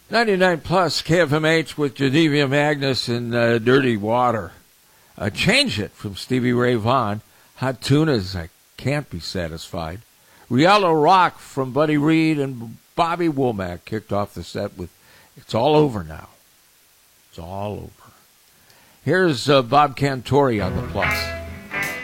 99 plus KFMH with Geneva Magnus and Dirty Water. Change It from Stevie Ray Vaughan. Hot Tunas, I Can't Be Satisfied. Riallo Rock from Buddy Reed and Bobby Womack kicked off the set with It's All Over Now. It's all over. Here's Bob Cantori on the Plus.